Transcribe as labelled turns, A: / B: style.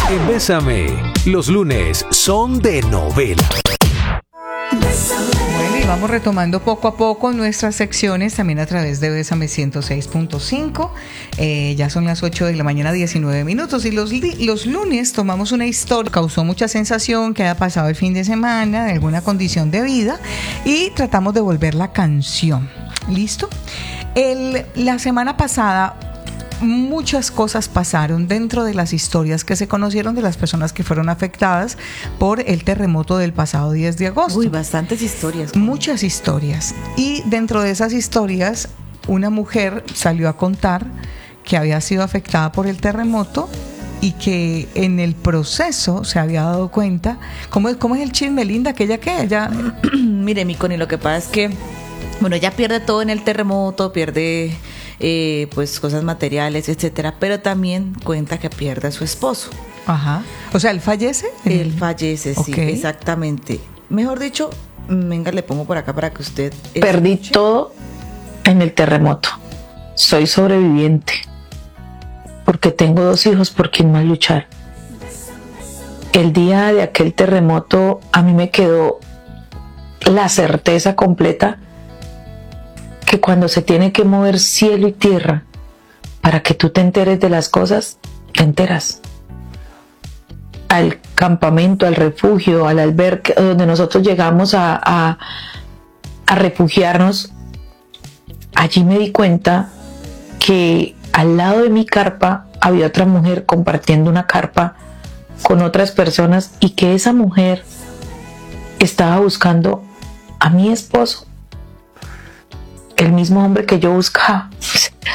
A: En Bésame, los lunes son de novela.
B: Bueno, y vamos retomando poco a poco nuestras secciones también a través de Bésame 106.5. Ya son las 8 de la mañana, 19 minutos. Y los lunes tomamos una historia que causó mucha sensación, que haya pasado el fin de semana, de alguna condición de vida, y tratamos de volver la canción. ¿Listo? La semana pasada muchas cosas pasaron dentro de las historias que se conocieron de las personas que fueron afectadas por el terremoto del pasado 10 de agosto.
C: Uy, bastantes historias.
B: Muchas historias. Y dentro de esas historias, una mujer salió a contar que había sido afectada por el terremoto y que en el proceso se había dado cuenta. ¿Cómo es el chisme, Linda? ¿Que ella qué? Ella...
C: Mire, mi Connie, lo que pasa es que, bueno, ella pierde todo en el terremoto, pierde pues cosas materiales, etcétera, pero también cuenta que pierde a su esposo.
B: Ajá. O sea, ¿él fallece?
C: Él fallece, sí,
B: Okay.
C: exactamente. Mejor dicho, venga, le pongo por acá para que usted
D: Perdí
C: escuche.
D: todo en el terremoto. Soy sobreviviente porque tengo 2 hijos por quien más luchar. El día de aquel terremoto a mí me quedó la certeza completa que cuando se tiene que mover cielo y tierra para que tú te enteres de las cosas, te enteras. Al campamento, al refugio, al albergue donde nosotros llegamos a refugiarnos, allí me di cuenta que al lado de mi carpa había otra mujer compartiendo una carpa con otras personas y que esa mujer estaba buscando a mi esposo, el mismo hombre que yo buscaba.